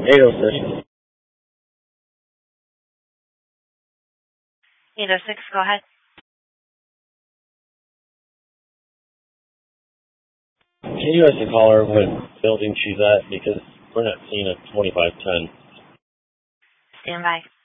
806. 806, go ahead. Can you guys call her what building she's at? Because we're not seeing a 2510. Stand by.